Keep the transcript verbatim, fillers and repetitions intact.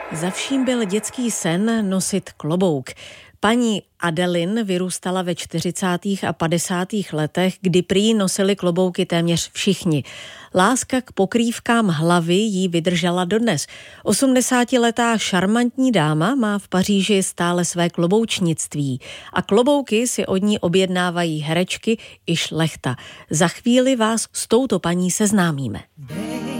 Za vším byl dětský sen nosit klobouk. Paní Adeline vyrůstala ve čtyřicátých a padesátých letech, kdy prý nosili klobouky téměř všichni. Láska k pokrývkám hlavy jí vydržela dodnes. Osmdesátiletá šarmantní dáma má v Paříži stále své kloboučnictví a klobouky si od ní objednávají herečky i šlechta. Za chvíli vás s touto paní seznámíme.